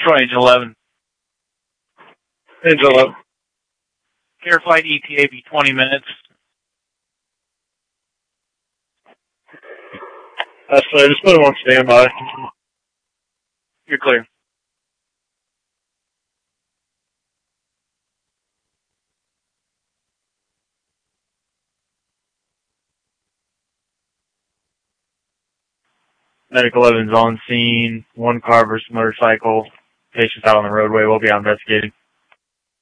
420, Engine 11. Engine 11. Care flight ETA be 20 minutes. That's fine. Just put him on standby. You're clear. Medic 11's on scene. One car versus motorcycle. Patient's out on the roadway. We'll be out investigating.